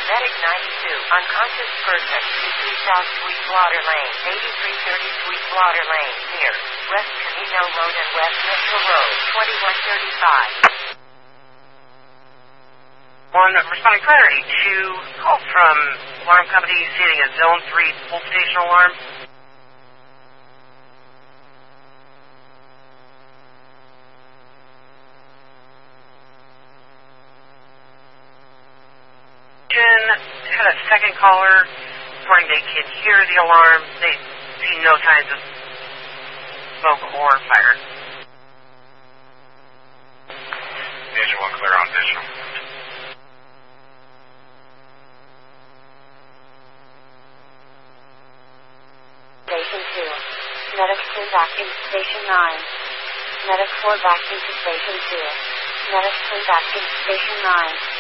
Medic 92, unconscious person, 23 South Sweetwater Lane, 8330 Sweetwater Lane, near West Camino Road and West Mitchell Road, 2135. Responding priority to call from alarm company stating a Zone 3 full station alarm. Had a second caller reporting they can hear the alarm. They see no signs of smoke or fire. Station 1 clear on visual. Station 2. Medic 2 back into Station 9. Medic 4 back into Station 2. Medic 3 back into Station 9.